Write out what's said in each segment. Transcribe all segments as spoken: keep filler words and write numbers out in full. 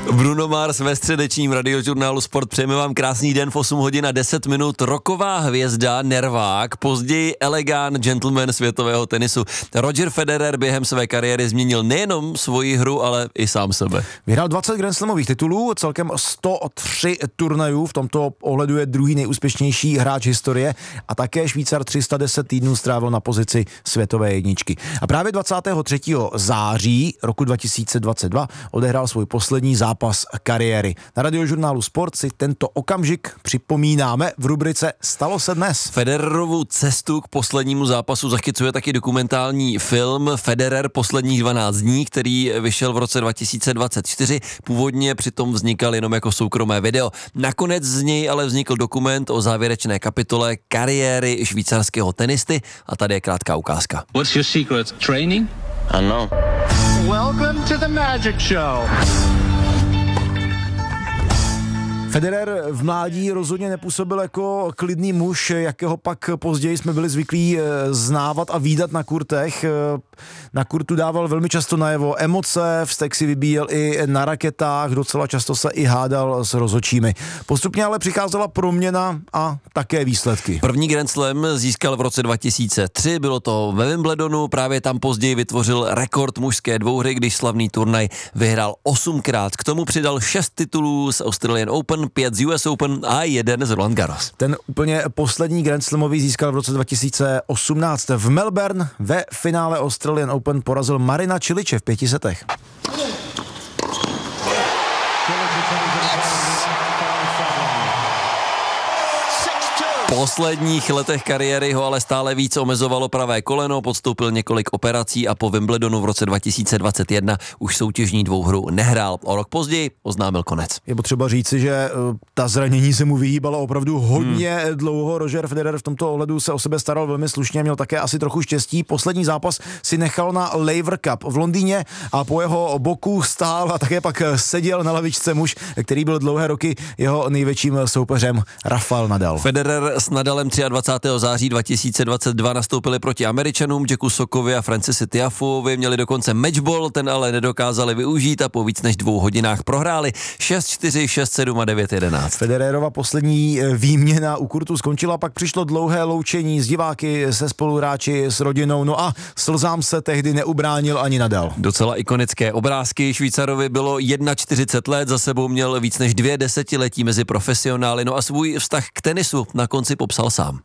Bruno Mars ve středečním radiožurnálu Sport. Přejeme vám krásný den v osm hodin a deset minut. Roková hvězda, nervák, později elegán gentleman světového tenisu. Roger Federer během své kariéry změnil nejenom svoji hru, ale i sám sebe. Vyhrál dvacet Grand Slamových titulů, celkem sto tři turnajů, v tomto ohledu je druhý nejúspěšnější hráč historie a také Švýcar tři sta deset týdnů strávil na pozici světové jedničky. A právě dvacátého třetího září roku dva tisíce dvacet dva odehrál svůj poslední zápas kariéry. Na radiožurnálu Sport si tento okamžik připomínáme v rubrice Stalo se dnes. Federerovu cestu k poslednímu zápasu zachycuje taky dokumentální film Federer posledních dvanáct dní, který vyšel v roce dva tisíce dvacet čtyři. Původně přitom vznikal jenom jako soukromé video. Nakonec z něj ale vznikl dokument o závěrečné kapitole kariéry švýcarského tenisty a tady je krátká ukázka. What's your secret? Training? I know. Welcome to the magic show. Federer v mládí rozhodně nepůsobil jako klidný muž, jakého pak později jsme byli zvyklí znávat a vídat na kurtech. Na kurtu dával velmi často najevo emoce, vztek si vybíjel i na raketách, docela často se i hádal s rozhodčími. Postupně ale přicházela proměna a také výsledky. První Grand Slam získal v roce dva tisíce tři, bylo to ve Wimbledonu, právě tam později vytvořil rekord mužské dvouhry, když slavný turnaj vyhrál osmkrát. K tomu přidal šest titulů z Australian Open, pět z U S Open a jeden z Roland Garros. Ten úplně poslední Grand Slamový získal v roce dva tisíce osmnáct v Melbourne. Ve finále Australian Open porazil Marina Čiliče v pěti setech. V posledních letech kariéry ho ale stále víc omezovalo pravé koleno, podstoupil několik operací a po Wimbledonu v roce dva tisíce dvacet jedna už soutěžní dvouhru nehrál. O rok později oznámil konec. Je potřeba říci, že uh, ta zranění se mu vyhýbala opravdu hodně hmm. dlouho. Roger Federer v tomto ohledu se o sebe staral velmi slušně, měl také asi trochu štěstí. Poslední zápas si nechal na Laver Cup v Londýně a po jeho boku stál a také pak seděl na lavičce muž, který byl dlouhé roky jeho největším soupeřem Rafael Nadal. Federer s Nadalem dvacátého třetího září dva tisíce dvacet dva nastoupili proti Američanům Jacku Sockovi a Francisi Tiafoeovi, měli dokonce matchball, ten ale nedokázali využít a po víc než dvou hodinách prohráli šest čtyři, šest sedm a devět jedenáct. Federerova poslední výměna u kurtu skončila, pak přišlo dlouhé loučení s diváky, se spoluhráči, s rodinou, no a slzám se tehdy neubránil ani Nadal. Docela ikonické obrázky. Švýcarovi bylo čtyřicet jedna let, za sebou měl víc než dvě desetiletí mezi profesionály, no a svůj vztah k tenisu na konci popsal sám.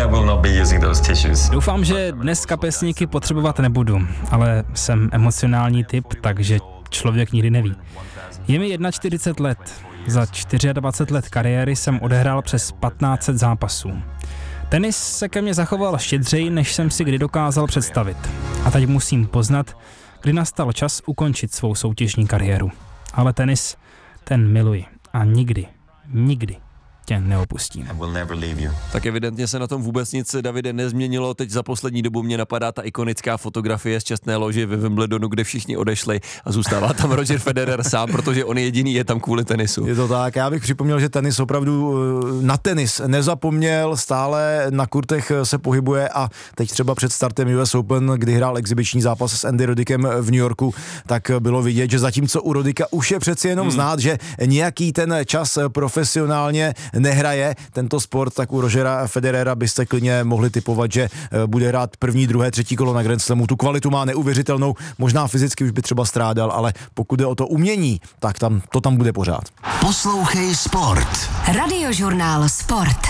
Doufám, že dnes kapesníky potřebovat nebudu, ale jsem emocionální typ, takže člověk nikdy neví. Je mi čtyřicet jedna let. Za dvacet čtyři let kariéry jsem odehrál přes patnáct set zápasů. Tenis se ke mně zachoval štědřeji, než jsem si kdy dokázal představit. A teď musím poznat, kdy nastal čas ukončit svou soutěžní kariéru. Ale tenis, ten miluji a nikdy, nikdy tě neopustím. Tak evidentně se na tom vůbec nic, Davide, nezměnilo. Teď za poslední dobu mě napadá ta ikonická fotografie z čestné loži ve Wimbledonu, kde všichni odešli a zůstává tam Roger Federer sám, protože on jediný je tam kvůli tenisu. Je to tak, já bych připomněl, že tenis opravdu na tenis nezapomněl, stále na kurtech se pohybuje a teď třeba před startem U S Open, kdy hrál exibiční zápas s Andy Rodickem v New Yorku, tak bylo vidět, že zatímco u Rodicka už je přeci jenom hmm. znát, že nějaký ten čas profesionálně nehraje tento sport, tak u Rogera Federera byste klidně mohli tipovat, že bude hrát první, druhé, třetí kolo na Grand Slamu. Tu kvalitu má neuvěřitelnou, možná fyzicky už by třeba strádal, ale pokud jde o to umění, tak tam, to tam bude pořád. Poslouchej Sport. Radiožurnál Sport.